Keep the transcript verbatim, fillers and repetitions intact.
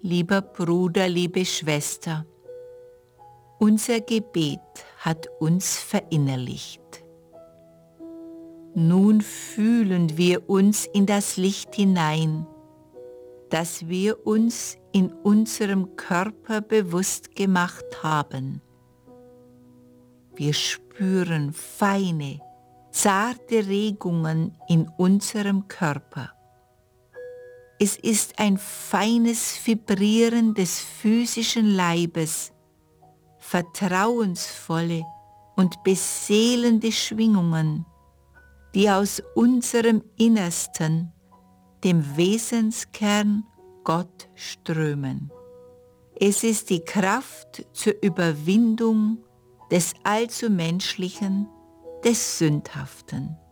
Lieber Bruder, liebe Schwester, unser Gebet hat uns verinnerlicht. Nun fühlen wir uns in das Licht hinein, das wir uns in unserem Körper bewusst gemacht haben. Wir spüren feine, zarte Regungen in unserem Körper. Es ist ein feines Vibrieren des physischen Leibes, vertrauensvolle und beseelende Schwingungen, die aus unserem Innersten, dem Wesenskern Gott strömen. Es ist die Kraft zur Überwindung des allzu Menschlichen, des Sündhaften.